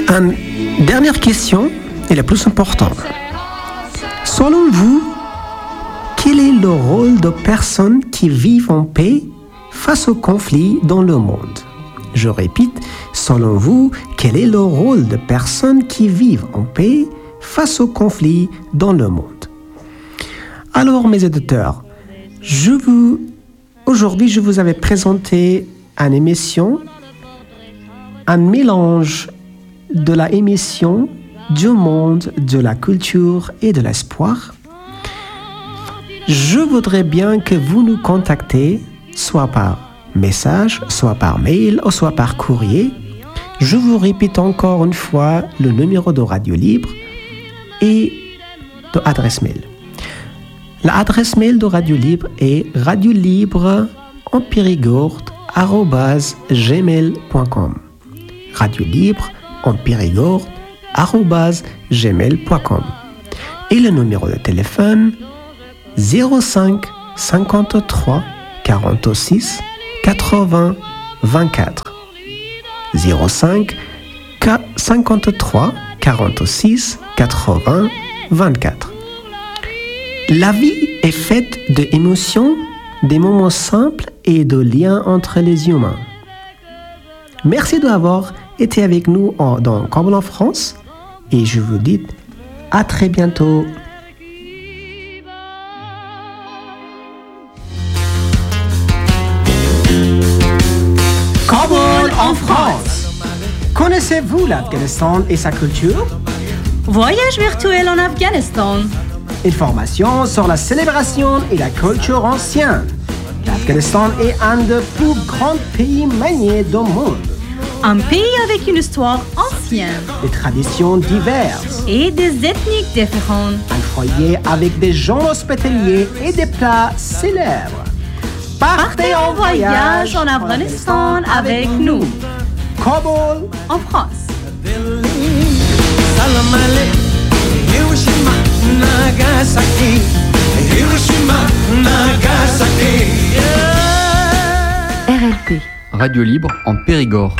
Une dernière question est la plus importante. Selon vous, quel est le rôle de personnes qui vivent en paix face aux conflits dans le monde? Je répète, selon vous, quel est le rôle de personnes qui vivent en paix face aux conflits dans le monde? Alors, mes auditeurs, aujourd'hui, je vous avais présenté une émission, un mélange de la émission du monde, de la culture et de l'espoir. Je voudrais bien que vous nous contactez, soit par message, soit par mail, ou soit par courrier. Je vous répète encore une fois le numéro de Radio Libre et de adresse mail. L'adresse mail de Radio Libre est radiolibre@gmail.com. radiolibre@gmail.com. Et le numéro de téléphone 05 53 46 80 24. 05 53 46 80 24. La vie est faite d'émotions, des moments simples et de liens entre les humains. Merci d'avoir été avec nous dans Comme en France et je vous dis à très bientôt. Comme en France. Connaissez-vous l'Afghanistan et sa culture? Voyage virtuel en Afghanistan. Informations sur la célébration et la culture ancienne. L'Afghanistan est un des plus grands pays maniés du monde. Un pays avec une histoire ancienne. Des traditions diverses. Et des ethnies différentes. Un foyer avec des gens hospitaliers et des plats célèbres. Partez en voyage en Afghanistan avec nous. Kaboul en France. RLP. Radio Libre en Périgord.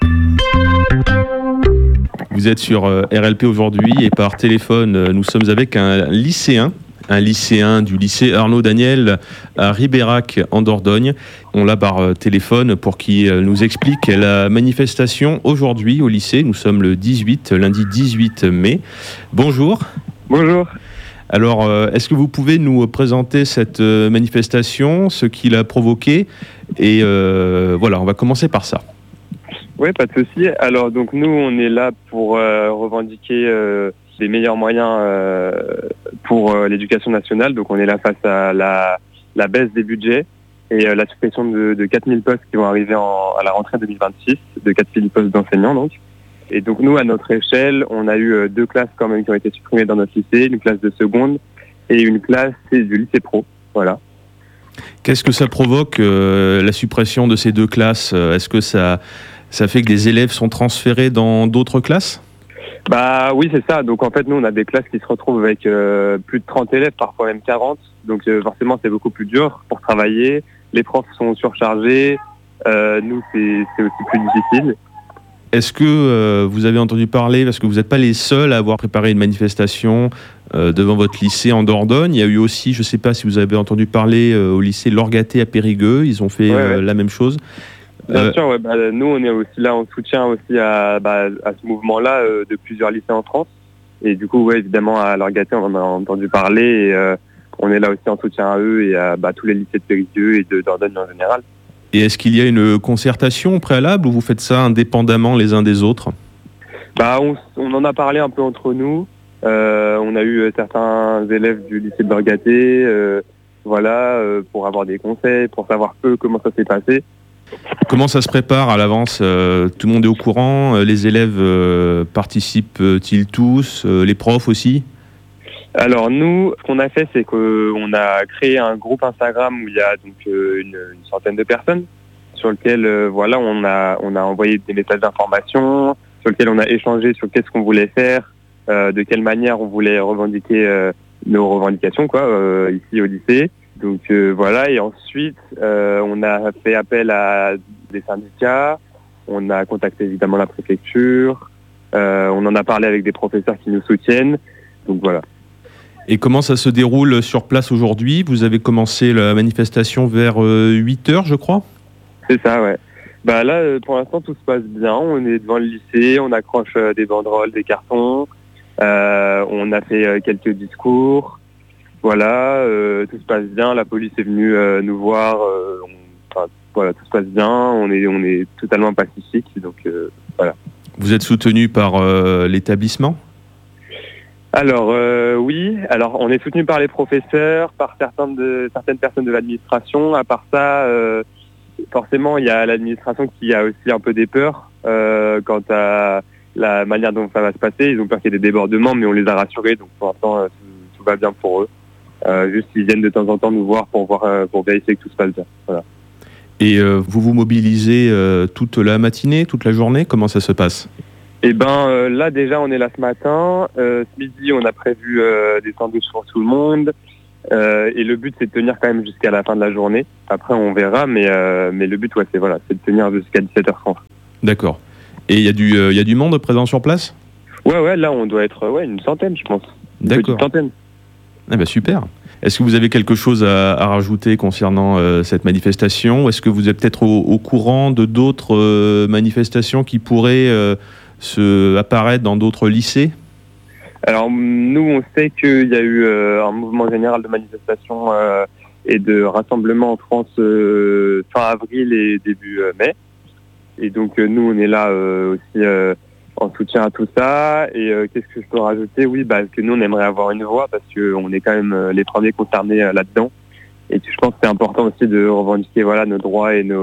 Vous êtes sur RLP aujourd'hui et par téléphone, nous sommes avec un lycéen du lycée Arnaud Daniel à Ribérac en Dordogne. On l'a par téléphone pour qu'il nous explique la manifestation aujourd'hui au lycée. Nous sommes lundi 18 mai. Bonjour. Bonjour. Alors, est-ce que vous pouvez nous présenter cette manifestation, ce qui l'a provoqué? Et voilà, on va commencer par ça. Oui, pas de souci. Alors, donc nous, on est là pour revendiquer les meilleurs moyens pour l'éducation nationale. Donc, on est là face à la baisse des budgets et la suppression de 4000 postes qui vont arriver à la rentrée 2026, de 4000 postes d'enseignants, donc. Et donc nous, à notre échelle, on a eu 2 classes quand même qui ont été supprimées dans notre lycée, une classe de seconde et une classe du lycée pro. Voilà. Qu'est-ce que ça provoque, la suppression de ces 2 classes? Est-ce que ça fait que des élèves sont transférés dans d'autres classes? Bah oui, c'est ça. Donc en fait, nous, on a des classes qui se retrouvent avec plus de 30 élèves, parfois même 40. Donc forcément, c'est beaucoup plus dur pour travailler. Les profs sont surchargés. Nous, c'est aussi plus difficile. Est-ce que vous avez entendu parler, parce que vous n'êtes pas les seuls à avoir préparé une manifestation devant votre lycée en Dordogne. Il y a eu aussi, je ne sais pas si vous avez entendu parler au lycée Lorgaté à Périgueux, ils ont fait la même chose. Bien sûr, ouais, nous on est aussi là en soutien aussi à ce mouvement-là de plusieurs lycées en France. Et du coup, évidemment, à Lorgaté, on en a entendu parler et on est là aussi en soutien à eux et à tous les lycées de Périgueux et de Dordogne en général. Et est-ce qu'il y a une concertation préalable ou vous faites ça indépendamment les uns des autres? On en a parlé un peu entre nous. On a eu certains élèves du lycée de Lorgaté, pour avoir des conseils, pour savoir comment ça s'est passé. Comment ça se prépare à l'avance? Tout le monde est au courant? Les élèves participent-ils tous? Les profs aussi? Alors nous, ce qu'on a fait, c'est qu'on a créé un groupe Instagram où il y a donc une centaine de personnes sur lequel on a envoyé des messages d'information, sur lequel on a échangé sur qu'est-ce qu'on voulait faire, de quelle manière on voulait revendiquer nos revendications ici au lycée. Donc et ensuite on a fait appel à des syndicats, on a contacté évidemment la préfecture, on en a parlé avec des professeurs qui nous soutiennent. Donc voilà. Et comment ça se déroule sur place aujourd'hui? Vous avez commencé la manifestation vers 8h, je crois? C'est ça, ouais. Bah là, pour l'instant, tout se passe bien. On est devant le lycée, on accroche des banderoles, des cartons. On a fait quelques discours. Voilà, tout se passe bien. La police est venue nous voir. Voilà, tout se passe bien. On est totalement pacifique. Donc voilà. Vous êtes soutenu par l'établissement? Alors oui. Alors on est soutenu par les professeurs, par certaines personnes de l'administration. À part ça, forcément, il y a l'administration qui a aussi un peu des peurs quant à la manière dont ça va se passer. Ils ont peur qu'il y ait des débordements, mais on les a rassurés. Donc pour l'instant, tout va bien pour eux. Juste ils viennent de temps en temps nous voir pour vérifier que tout se passe bien. Voilà. Et vous vous mobilisez toute la matinée, toute la journée? Comment ça se passe? Eh ben là déjà on est là ce matin. Ce midi on a prévu des sandwichs pour tout le monde. Et le but c'est de tenir quand même jusqu'à la fin de la journée. Après on verra, mais le but c'est de tenir jusqu'à 17h30. D'accord. Et il y a du monde présent sur place? Ouais, là on doit être une centaine, je pense. D'accord. Une centaine. Ah bah super. Est-ce que vous avez quelque chose à rajouter concernant cette manifestation? Est-ce que vous êtes peut-être au courant de d'autres manifestations qui pourraient apparaître dans d'autres lycées? Alors nous on sait qu'il y a eu un mouvement général de manifestation et de rassemblement en France fin avril et début mai. Et donc nous on est là aussi en soutien à tout ça. Et qu'est-ce que je peux rajouter? Oui, que nous on aimerait avoir une voix parce qu'on est quand même les premiers concernés là-dedans. Et je pense que c'est important aussi de revendiquer nos droits et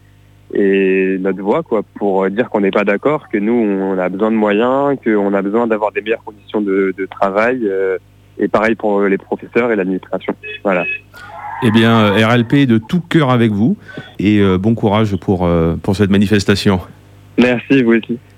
notre voix pour dire qu'on n'est pas d'accord, que nous on a besoin de moyens, qu'on a besoin d'avoir des meilleures conditions de travail et pareil pour les professeurs et l'administration. Voilà. Eh bien, RLP est de tout cœur avec vous et bon courage pour cette manifestation. Merci, vous aussi.